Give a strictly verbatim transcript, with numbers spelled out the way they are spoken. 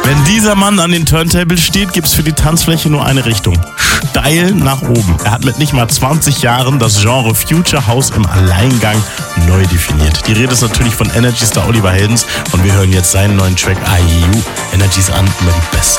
Wenn dieser Mann an den Turntables steht, gibt's für die Tanzfläche nur eine Richtung. Steil nach oben. Er hat mit nicht mal zwanzig Jahren das Genre Future House im Alleingang neu definiert. Die Rede ist natürlich von Energy Star Oliver Heldens und wir hören jetzt seinen neuen Track I U. Energy's an mit dem Best.